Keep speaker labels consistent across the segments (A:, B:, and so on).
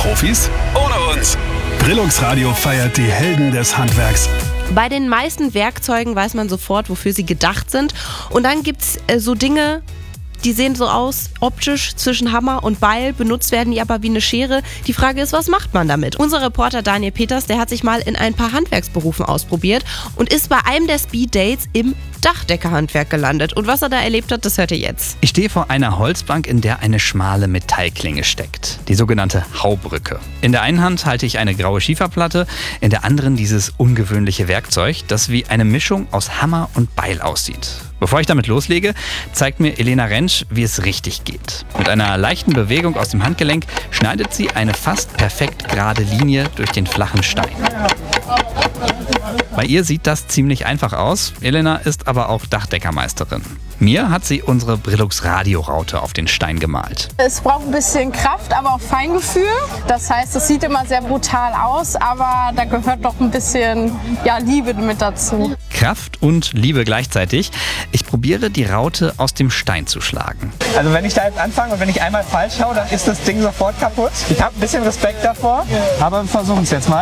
A: Profis ohne uns. Brillux Radio feiert die Helden des Handwerks.
B: Bei den meisten Werkzeugen weiß man sofort, wofür sie gedacht sind. Und dann gibt's so Dinge, die sehen so aus, optisch zwischen Hammer und Beil, benutzt werden die aber wie eine Schere. Die Frage ist, was macht man damit? Unser Reporter Daniel Peters, der hat sich mal in ein paar Handwerksberufen ausprobiert und ist bei einem der Speed-Dates im Dachdeckerhandwerk gelandet. Und was er da erlebt hat, das hört ihr jetzt.
C: Ich stehe vor einer Holzbank, in der eine schmale Metallklinge steckt, die sogenannte Haubrücke. In der einen Hand halte ich eine graue Schieferplatte, in der anderen dieses ungewöhnliche Werkzeug, das wie eine Mischung aus Hammer und Beil aussieht. Bevor ich damit loslege, zeigt mir Elena Rentsch, wie es richtig geht. Mit einer leichten Bewegung aus dem Handgelenk schneidet sie eine fast perfekt gerade Linie durch den flachen Stein. Bei ihr sieht das ziemlich einfach aus. Elena ist aber auch Dachdeckermeisterin. Mir hat sie unsere Brillux Radio-Raute auf den Stein gemalt.
D: Es braucht ein bisschen Kraft, aber auch Feingefühl. Das heißt, es sieht immer sehr brutal aus, aber da gehört doch ein bisschen Liebe mit dazu.
C: Kraft und Liebe gleichzeitig. Ich probiere, die Raute aus dem Stein zu schlagen.
E: Also wenn ich da jetzt anfange und wenn ich einmal falsch haue, dann ist das Ding sofort kaputt. Ich habe ein bisschen Respekt davor, aber wir versuchen es jetzt mal.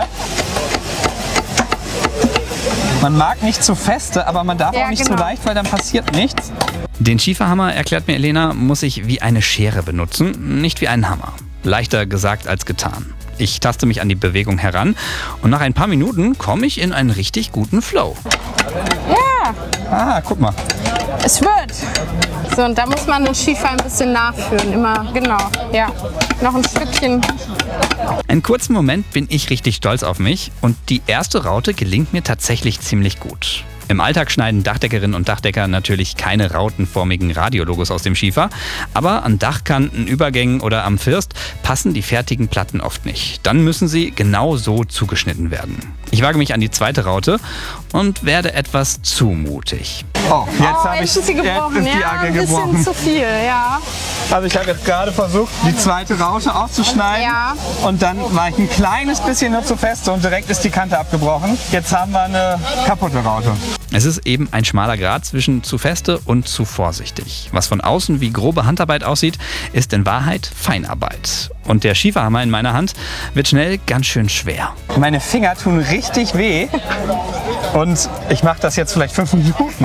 E: Man mag nicht zu feste, aber man darf auch nicht zu leicht, weil dann passiert nichts.
C: Den Schieferhammer, erklärt mir Elena, muss ich wie eine Schere benutzen, nicht wie einen Hammer. Leichter gesagt als getan. Ich taste mich an die Bewegung heran und nach ein paar Minuten komme ich in einen richtig guten Flow.
D: Ja!
E: Ah, guck mal.
D: Es wird. So, und da muss man den Schiefer ein bisschen nachführen. Immer, genau. Ja. Noch ein Stückchen.
C: Einen kurzen Moment bin ich richtig stolz auf mich und die erste Raute gelingt mir tatsächlich ziemlich gut. Im Alltag schneiden Dachdeckerinnen und Dachdecker natürlich keine rautenformigen Radiologos aus dem Schiefer, aber an Dachkanten, Übergängen oder am First passen die fertigen Platten oft nicht. Dann müssen sie genau so zugeschnitten werden. Ich wage mich an die zweite Raute und werde etwas zu mutig.
E: Oh, jetzt
D: ist sie gebrochen.
E: Jetzt ist die Agel gebrochen.
D: Ein bisschen zu viel, ja.
E: Also ich habe jetzt gerade versucht, die zweite Raute auszuschneiden.
D: Ja.
E: Und dann war ich ein kleines bisschen nur zu fest und direkt ist die Kante abgebrochen. Jetzt haben wir eine kaputte Raute.
C: Es ist eben ein schmaler Grat zwischen zu feste und zu vorsichtig. Was von außen wie grobe Handarbeit aussieht, ist in Wahrheit Feinarbeit. Und der Schieferhammer in meiner Hand wird schnell ganz schön schwer.
E: Meine Finger tun richtig weh und ich mache das jetzt vielleicht 5 Minuten.